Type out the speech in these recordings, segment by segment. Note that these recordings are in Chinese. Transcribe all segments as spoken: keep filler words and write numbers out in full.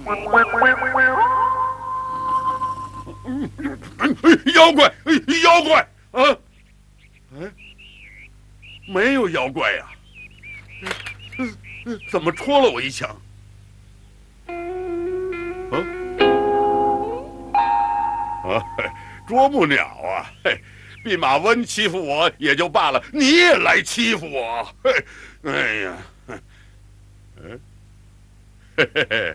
妖怪，妖怪啊！哎，没有妖怪呀、啊，怎么戳了我一枪？啊啊！啄木鸟啊！嘿，弼马温欺负我也就罢了，你也来欺负我！嘿，哎呀，嗯，嘿嘿嘿。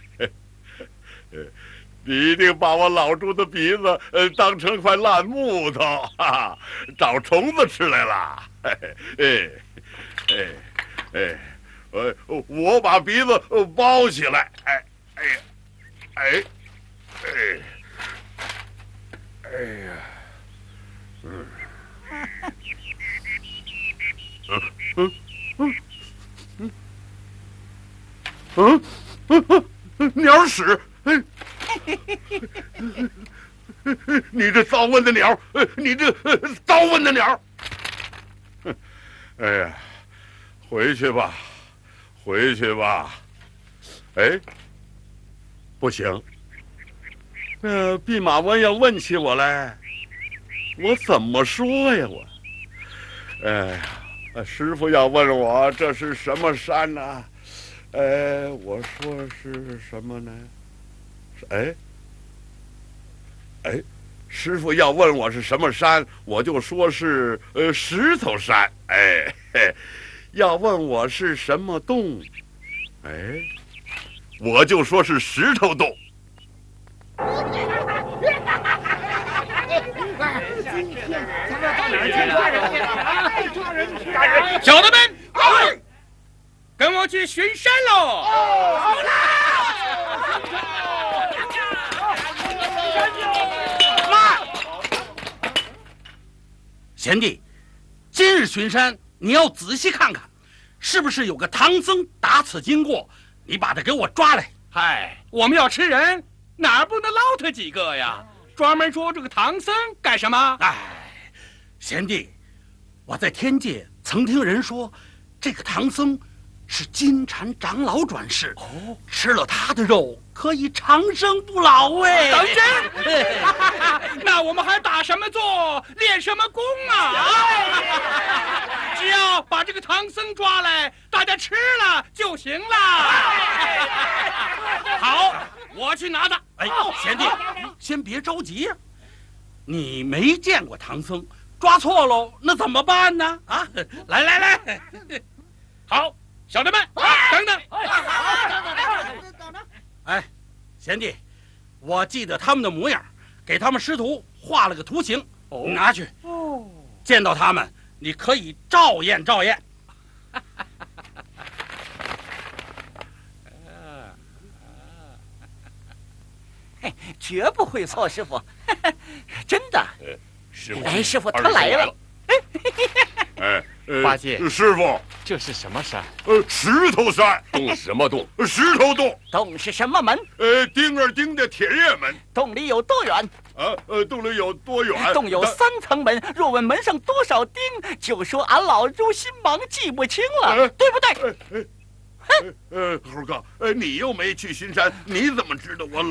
你一定把我老猪的鼻子呃当成块烂木头，哈哈，找虫子吃来了。哎哎哎，呃，我把鼻子包起来，哎哎哎哎哎呀，嗯嗯嗯嗯嗯嗯嗯，鸟屎！哎。你这糟温的鸟，你这糟温的鸟！哎呀，回去吧，回去吧。哎，不行，呃，弼马温要问起我来，我怎么说呀？我，哎呀，师傅要问我这是什么山呢、啊？哎，我说是什么呢？哎，哎，师傅要问我是什么山，我就说是呃石头山。哎，嘿，要问我是什么洞，哎，我就说是石头洞。 小的们，跟我去巡山喽！好啦！ 贤弟，今日巡山，你要仔细看看，是不是有个唐僧打此经过？你把他给我抓来。 嗨，我们要吃人，哪儿不能捞他几个呀？专门捉这个唐僧干什么？ 哎，贤弟，我在天界曾听人说，这个唐僧是金蝉长老转世，哦，吃了他的肉可以长生不老。哎， 当真？那我们还打什么坐，练什么功啊？只要把这个唐僧抓来，大家吃了就行了。 好，我去拿他。哎，贤弟，先别着急呀，你没见过唐僧，抓错喽，那怎么办呢？啊，来来来， 好。小的们，等等！ 哎，贤弟，我记得他们的模样，给他们师徒画了个图形，你拿去。哦，见到他们，你可以照验照验。 嘿，绝不会错，师傅，真的。 师傅， 哎，师傅他来了。 哎， 八戒， 师傅， 这是什么山？ 呃，石头山。 洞什么洞？ 石头洞。 洞是什么门？ 呃，丁儿丁的铁月门。 洞里有多远？ 啊，呃，洞里有多远？ 洞有三层门，若问门上多少钉，就说俺老猪心忙记不清了，呃、对不对？ 呃，呃，猴哥，呃，你又没去巡山，你怎么知道我？